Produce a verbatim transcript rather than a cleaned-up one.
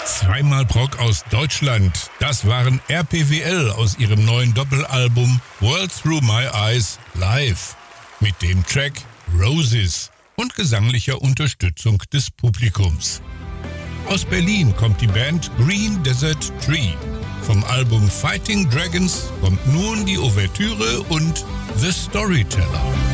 Zweimal Prog aus Deutschland. Das waren R P W L aus ihrem neuen Doppelalbum World Through My Eyes live mit dem Track Roses und gesanglicher Unterstützung des Publikums. Aus Berlin kommt die Band Green Desert Tree. Vom Album Fighting Dragons kommt nun die Ouvertüre und The Storyteller.